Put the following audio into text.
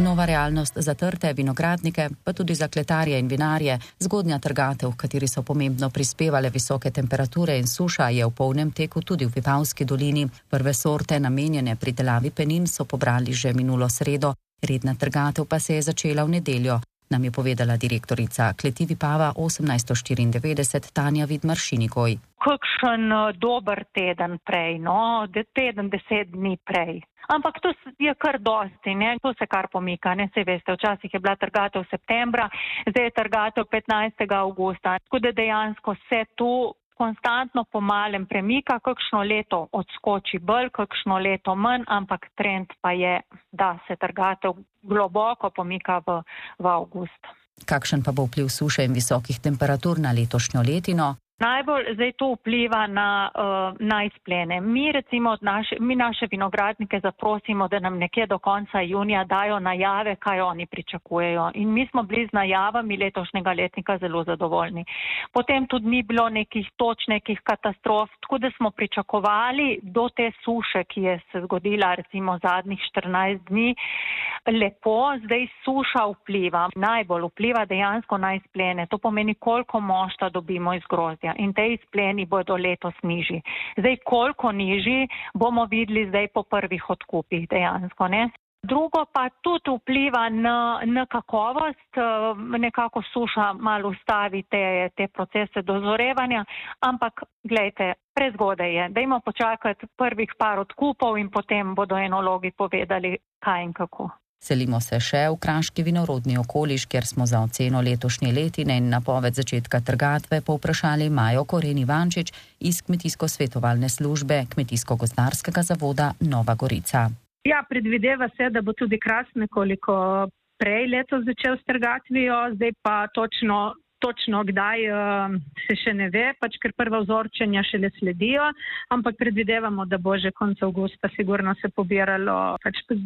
Nova realnost za trte vinogradnike, pa tudi za kletarje in vinarje. Zgodnja trgatev, v kateri so pomembno prispevale visoke temperature in suša, je v polnem teku tudi v Vipavski dolini. Prve sorte, namenjene pridelavi penin, so pobrali že minulo sredo. Redna trgatev pa se je začela v nedeljo, nam je povedala direktorica kleti Vipava 1894 Tanja Vidmar-Šinikoj. Kakšen dober teden prej, teden, 10 dni prej. Ampak to je kar dosti, to se kar pomika, se veste, včasih je bila trgatev septembra, zdaj je trgatev 15. avgusta. Tako da dejansko se tu konstantno po malem premika, kakšno leto odskoči bolj, kakšno leto manj, ampak trend pa je, da se trgatev globoko pomika v avgust. Kakšen pa bo vpliv suše in visokih temperatur na letošnjo letino? Najbolj zdaj to vpliva na izplene. Mi naše vinogradnike zaprosimo, da nam nekje do konca junija dajo najave, kaj oni pričakujejo. In mi smo bili z najavami letošnjega letnika zelo zadovoljni. Potem tudi ni bilo nekih katastrof, tako da smo pričakovali do te suše, ki je se zgodila recimo zadnjih 14 dni, lepo. Zdaj suša vpliva. Najbolj vpliva dejansko na izplene. To pomeni, koliko mošta dobimo iz grozdja. In te izpleni bodo letos nižji. Zdaj, koliko nižji, bomo videli zdaj po prvih odkupih dejansko, Drugo pa tudi vpliva na kakovost, nekako suša malo ustavi te procese dozorevanja, ampak glejte, prezgodaj je. Dajmo počakati prvih par odkupov in potem bodo enologi povedali, kaj in kako. Selimo se še v kraški vinorodni okoliš, kjer smo za oceno letošnje letine in napoved začetka trgatve povprašali Majo Koren Ivančič iz Kmetijsko-svetovalne službe Kmetijsko-gozdarskega zavoda Nova Gorica. Ja, predvideva se, da bo tudi Kras nekoliko prej letos začel s trgatvijo, zdaj pa točno kdaj se še ne ve, ker prva vzorčenja šele sledijo, ampak predvidevamo, da bo že konec avgusta sigurno se pobiralo